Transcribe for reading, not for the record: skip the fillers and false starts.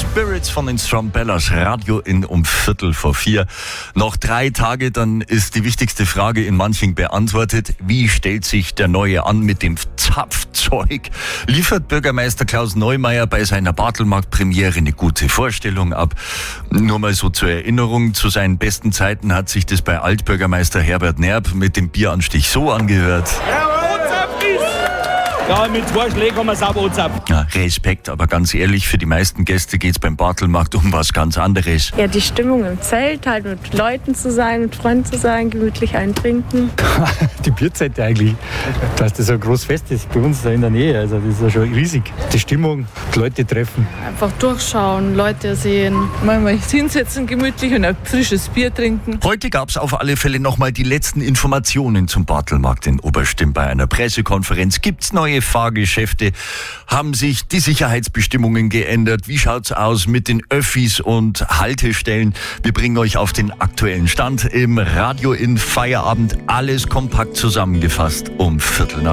Spirits von den Strumbellas, Radio in um 3:45. Noch 3 Tage, dann ist die wichtigste Frage in Manching beantwortet. Wie stellt sich der Neue an mit dem Zapfzeug? Liefert Bürgermeister Klaus Neumeier bei seiner Bartelmarkt-Premiere eine gute Vorstellung ab? Nur mal so zur Erinnerung, zu seinen besten Zeiten hat sich das bei Altbürgermeister Herbert Nerb mit dem Bieranstich so angehört. Ja, mit 2 Schlägen haben wir es aber ab. Ja, Respekt, aber ganz ehrlich, für die meisten Gäste geht's beim Bartelmarkt um was ganz anderes. Ja, die Stimmung im Zelt, halt mit Leuten zu sein, mit Freunden zu sein, gemütlich eintrinken. Die Bierzeit eigentlich, dass das so ein großes Fest ist bei uns da in der Nähe, also das ist ja schon riesig. Die Stimmung, die Leute treffen. Einfach durchschauen, Leute sehen. Mal hinsetzen gemütlich und ein frisches Bier trinken. Heute gab's auf alle Fälle nochmal die letzten Informationen zum Bartelmarkt in Oberstimm. Bei einer Pressekonferenz gibt's neue Fahrgeschäfte, haben sich die Sicherheitsbestimmungen geändert. Wie schaut's aus mit den Öffis und Haltestellen? Wir bringen euch auf den aktuellen Stand im Radio in Feierabend. Alles kompakt zusammengefasst um 7:45.